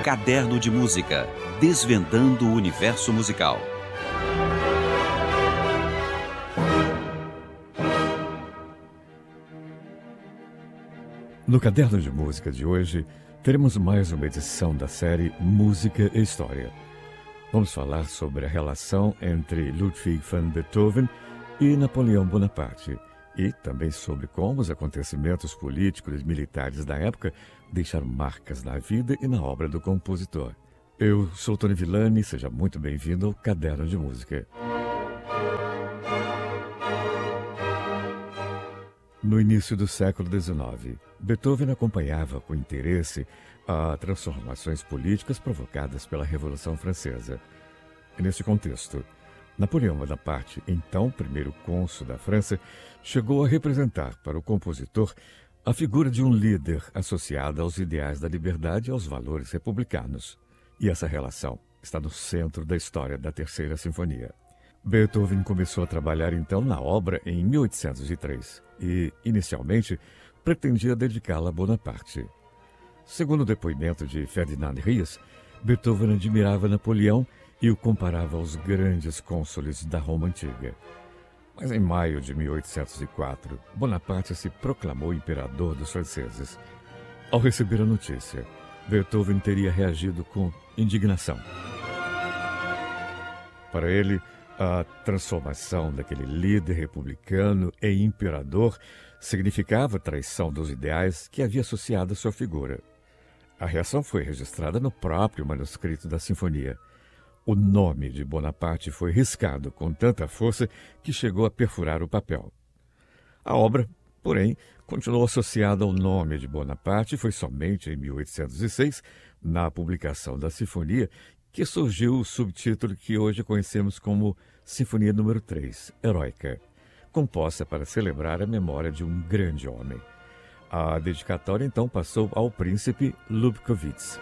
Caderno de Música, desvendando o universo musical. No Caderno de Música de hoje, teremos mais uma edição da série Música e História. Vamos falar sobre a relação entre Ludwig van Beethoven e Napoleão Bonaparte, e também sobre como os acontecimentos políticos e militares da época deixaram marcas na vida e na obra do compositor. Eu sou Tony Villani, seja muito bem-vindo ao Caderno de Música. No início do século XIX, Beethoven acompanhava com interesse as transformações políticas provocadas pela Revolução Francesa. E nesse contexto, Napoleão Bonaparte, então primeiro cônsul da França, chegou a representar para o compositor a figura de um líder associado aos ideais da liberdade e aos valores republicanos. E essa relação está no centro da história da Terceira Sinfonia. Beethoven começou a trabalhar então na obra em 1803 e, inicialmente, pretendia dedicá-la a Bonaparte. Segundo o depoimento de Ferdinand Ries, Beethoven admirava Napoleão e o comparava aos grandes cônsules da Roma Antiga. Mas em maio de 1804, Bonaparte se proclamou imperador dos franceses. Ao receber a notícia, Beethoven teria reagido com indignação. Para ele, a transformação daquele líder republicano em imperador significava a traição dos ideais que havia associado à sua figura. A reação foi registrada no próprio manuscrito da sinfonia. O nome de Bonaparte foi riscado com tanta força que chegou a perfurar o papel. A obra, porém, continuou associada ao nome de Bonaparte e foi somente em 1806, na publicação da sinfonia, que surgiu o subtítulo que hoje conhecemos como Sinfonia número 3, Heroica, composta para celebrar a memória de um grande homem. A dedicatória então passou ao príncipe Lobkowitz.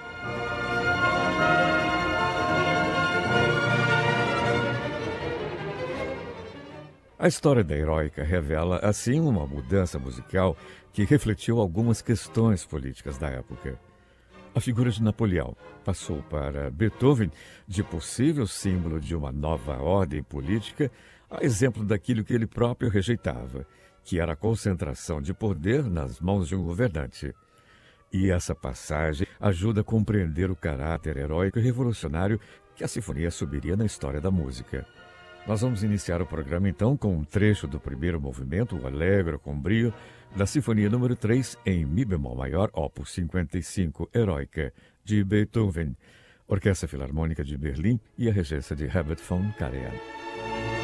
A história da Heroica revela, assim, uma mudança musical que refletiu algumas questões políticas da época. A figura de Napoleão passou para Beethoven de possível símbolo de uma nova ordem política a exemplo daquilo que ele próprio rejeitava, que era a concentração de poder nas mãos de um governante. E essa passagem ajuda a compreender o caráter heróico e revolucionário que a sinfonia assumiria na história da música. Nós vamos iniciar o programa, então, com um trecho do primeiro movimento, o Allegro com brio, da Sinfonia número 3, em Mi bemol maior, opus 55, Heroica, de Beethoven, Orquestra Filarmônica de Berlim e a regência de Herbert von Karajan.